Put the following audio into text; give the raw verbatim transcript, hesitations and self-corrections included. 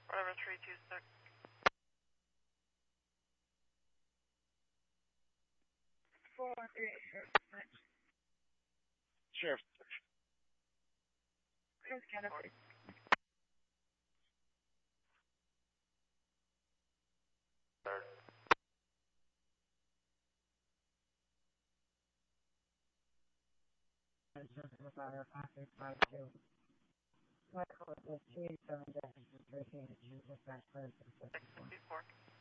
Whatever, three two six. four one three eight, Sheriff. Sheriff. Here's Canada. Fire five six five two. My call is two seven dash three eight. Just back first. six four.